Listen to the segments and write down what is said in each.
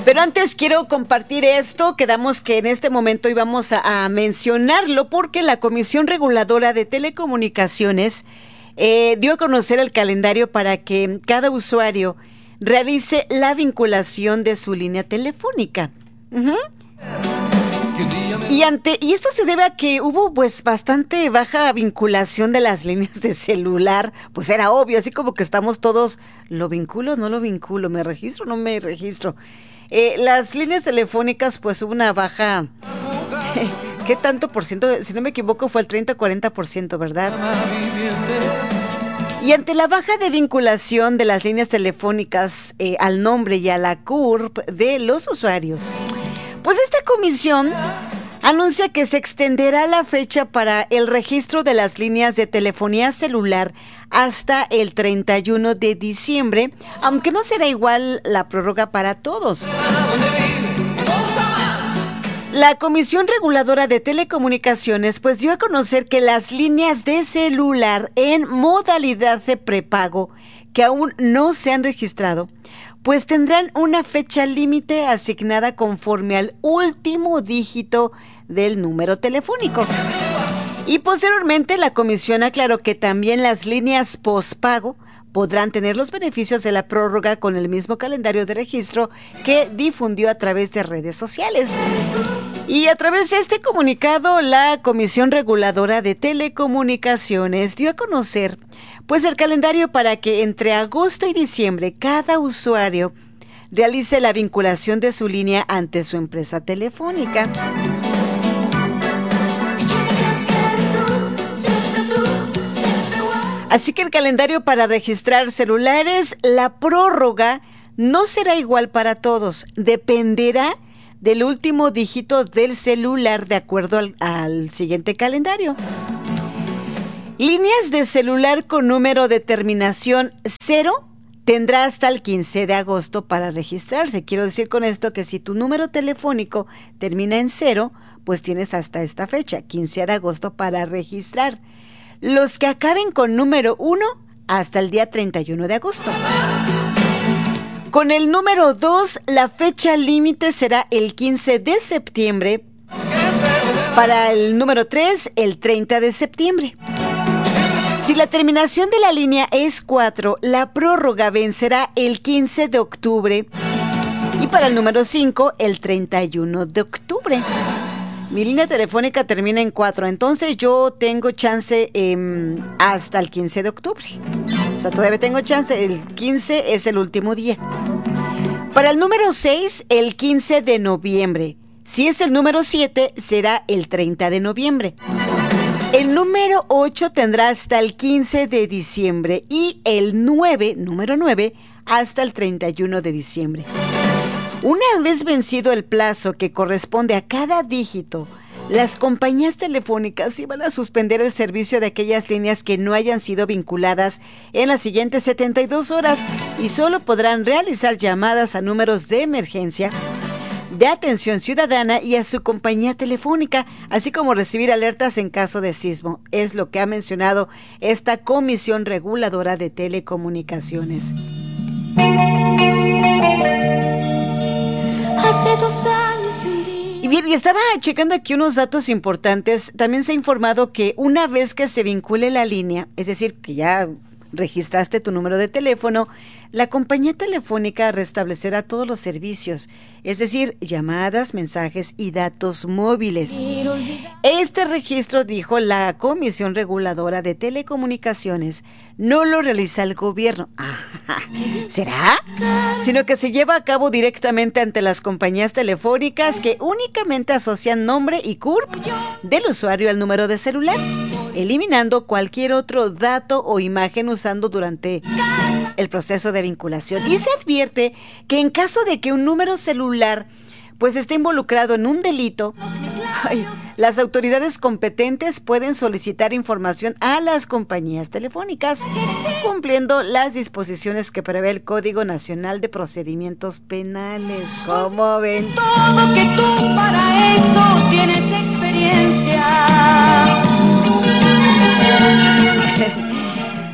Pero antes quiero compartir esto, quedamos que en este momento íbamos a mencionarlo porque la Comisión Reguladora de Telecomunicaciones dio a conocer el calendario para que cada usuario realice la vinculación de su línea telefónica. Uh-huh. Y esto se debe a que hubo pues bastante baja vinculación de las líneas de celular, pues era obvio, así como que estamos todos, ¿lo vinculo o no lo vinculo? ¿Me registro o no me registro? Las líneas telefónicas pues hubo una baja, ¿qué tanto por ciento? Si no me equivoco fue el 30-40%, ¿verdad? Y ante la baja de vinculación de las líneas telefónicas al nombre y a la CURP de los usuarios, pues esta comisión anuncia que se extenderá la fecha para el registro de las líneas de telefonía celular hasta el 31 de diciembre, aunque no será igual la prórroga para todos. La Comisión Reguladora de Telecomunicaciones pues dio a conocer que las líneas de celular en modalidad de prepago que aún no se han registrado pues tendrán una fecha límite asignada conforme al último dígito del número telefónico. Y posteriormente la comisión aclaró que también las líneas postpago podrán tener los beneficios de la prórroga con el mismo calendario de registro que difundió a través de redes sociales. Y a través de este comunicado, la Comisión Reguladora de Telecomunicaciones dio a conocer pues el calendario para que entre agosto y diciembre cada usuario realice la vinculación de su línea ante su empresa telefónica. Así que el calendario para registrar celulares, la prórroga no será igual para todos, dependerá del último dígito del celular de acuerdo al siguiente calendario. Líneas de celular con número de terminación 0 tendrá hasta el 15 de agosto para registrarse. Quiero decir con esto que si tu número telefónico termina en 0, pues tienes hasta esta fecha, 15 de agosto para registrar. Los que acaben con número 1 hasta el día 31 de agosto. Con el número 2, la fecha límite será el 15 de septiembre. Para el número 3, el 30 de septiembre. Si la terminación de la línea es 4, la prórroga vencerá el 15 de octubre. Y para el número 5, el 31 de octubre. Mi línea telefónica termina en 4, entonces yo tengo chance hasta el 15 de octubre. O sea, todavía tengo chance, el 15 es el último día. Para el número 6, el 15 de noviembre. Si es el número 7, será el 30 de noviembre. El número 8 tendrá hasta el 15 de diciembre y el 9, número 9, hasta el 31 de diciembre. Una vez vencido el plazo que corresponde a cada dígito, las compañías telefónicas iban a suspender el servicio de aquellas líneas que no hayan sido vinculadas en las siguientes 72 horas y solo podrán realizar llamadas a números de emergencia, de atención ciudadana y a su compañía telefónica, así como recibir alertas en caso de sismo. Es lo que ha mencionado esta Comisión Reguladora de Telecomunicaciones. Hace 2 años y un día. Y bien, y estaba checando aquí unos datos importantes. También se ha informado que una vez que se vincule la línea, es decir, que ya registraste tu número de teléfono, la compañía telefónica restablecerá todos los servicios, es decir, llamadas, mensajes y datos móviles. Este registro, dijo la Comisión Reguladora de Telecomunicaciones, no lo realiza el gobierno. ¿Será? Sino que se lleva a cabo directamente ante las compañías telefónicas que únicamente asocian nombre y CURP del usuario al número de celular, eliminando cualquier otro dato o imagen usando durante el proceso de vinculación. Y se advierte que en caso de que un número celular pues esté involucrado en un delito, las autoridades competentes pueden solicitar información a las compañías telefónicas, cumpliendo las disposiciones que prevé el Código Nacional de Procedimientos Penales. ¿Cómo ven? Todo que tú para eso tienes experiencia.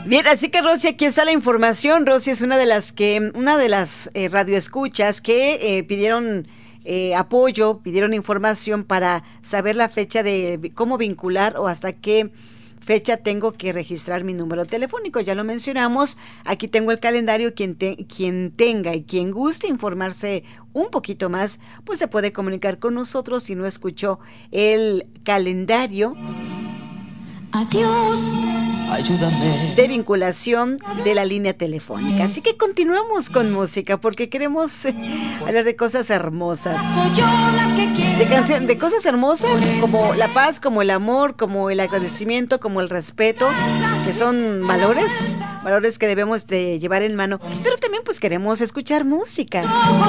Bien, así que Rosy, aquí está la información. Rosy es una de las radioescuchas que pidieron apoyo, pidieron información para saber la fecha de cómo vincular o hasta qué fecha tengo que registrar mi número telefónico. Ya lo mencionamos, aquí tengo el calendario, quien tenga y quien guste informarse un poquito más, pues se puede comunicar con nosotros. Si no escuchó el calendario Adiós, ayúdame. de vinculación de la línea telefónica. Así que continuamos con música porque queremos hablar de cosas hermosas. Soy yo la que quieres. De cosas hermosas como la paz, como el amor, como el agradecimiento, como el respeto, que son valores que debemos de llevar en mano. Pero también pues queremos escuchar música.